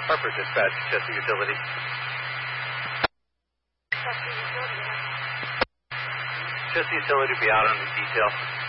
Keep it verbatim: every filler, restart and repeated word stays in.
Harper Dispatch, Chester Utility. Chester Utility will be out on the detail.